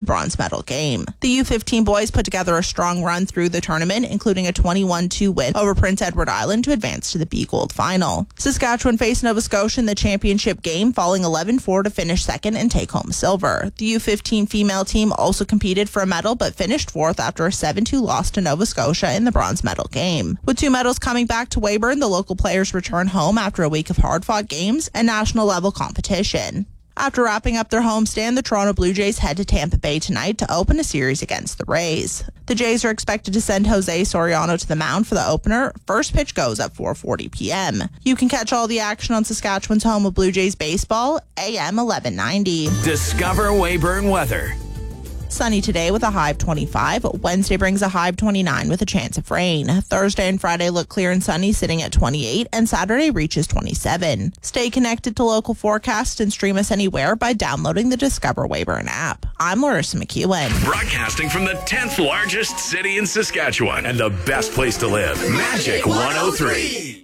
bronze medal game. The U15 boys put together a strong run through the tournament, including a 21-2 win over Prince Edward Island to advance to the B Gold final. Saskatchewan faced Nova Scotia in the championship game, falling 11-4 to finish second and take home silver. The U15 female team also competed for a medal, but finished fourth after a 7-2 loss to Nova Scotia in the bronze medal game. With 2 medals coming back to Weyburn, the local players return home after a week of hard-fought games and national-level competition. After wrapping up their homestand, the Toronto Blue Jays head to Tampa Bay tonight to open a series against the Rays. The Jays are expected to send Jose Soriano to the mound for the opener. First pitch goes at 4:40 p.m. You can catch all the action on Saskatchewan's home of Blue Jays baseball, AM 1190. Discover Weyburn weather. Sunny today with a high of 25. Wednesday brings a high of 29 with a chance of rain. Thursday and Friday look clear and sunny, sitting at 28, and Saturday reaches 27. Stay connected to local forecasts and stream us anywhere by downloading the Discover Weyburn app. I'm Larissa McEwen. Broadcasting from the 10th largest city in Saskatchewan and the best place to live, Magic 103.